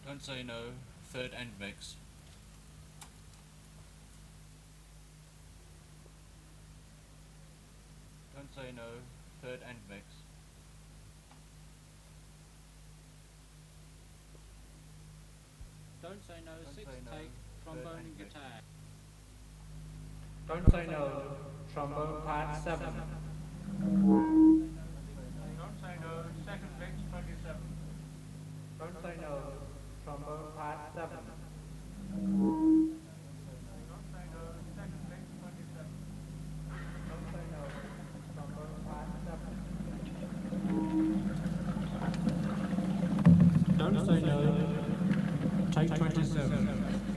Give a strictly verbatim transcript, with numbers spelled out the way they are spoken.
Don't say no, third and mix. Don't say no, third and mix. Don't say no, Don't sixth say no, take, third trombone and and mix. guitar. Don't say no, trombone part seven. Don't say no, second mix, twenty-seven. Don't say no, trombone part seven. Don't say no, second mix, twenty-seven. Don't say no, trombone part seven. Don't say no, take twenty-seven.